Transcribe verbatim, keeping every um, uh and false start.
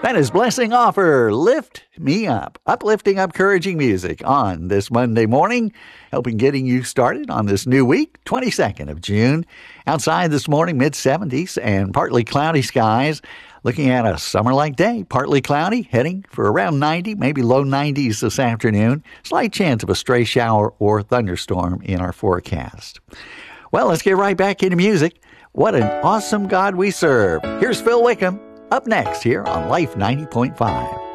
That is Blessing Offer, Lift Me Up. Uplifting, encouraging music on this Monday morning, helping getting you started on this new week, twenty-second of June. Outside this morning, mid seventies and partly cloudy skies. Looking at a summer-like day, partly cloudy, heading for around ninety, maybe low nineties this afternoon. Slight chance of a stray shower or thunderstorm in our forecast. Well, let's get right back into music. What an awesome God we serve. Here's Phil Wickham. Up next here on Life ninety point five.